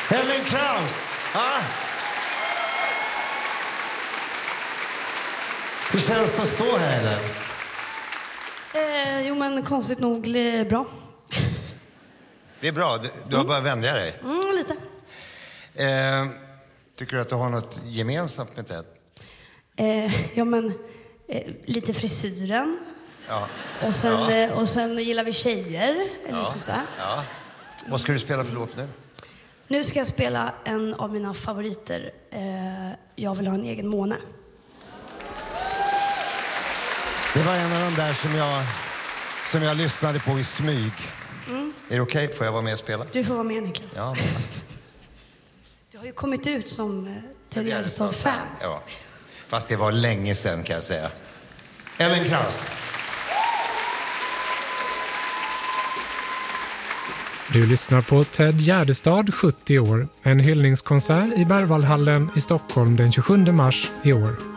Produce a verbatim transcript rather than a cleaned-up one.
Ellen Krauss. Ah. Hur känns det att stå här, Ellen? Eh, jo, men konstigt nog eh, bra. Det är bra. Du, du har mm. bara vänja dig. Mm, lite. Eh, tycker du att du har något gemensamt med Ted? Eh, ja, men eh, lite frisyren. Ja. Och sen, ja. eh, och sen gillar vi tjejer. Eller ja. så så här. Ja. Vad ska du spela för låt nu? Nu ska jag spela en av mina favoriter. Eh, jag vill ha en egen måne. Det var en av de där som jag, som jag lyssnade på i smyg. Mm. Är det okej? Okay? Får jag vara med och spela? Du får vara med, Niklas. Ja, du har ju kommit ut som eh, Ted Gärdestad-fan. Ja, fast det var länge sedan kan jag säga. Ellen Krauss. Du lyssnar på Ted Gärdestad, sjuttio år. En hyllningskonsert i Berwaldhallen i Stockholm den tjugosjunde mars i år.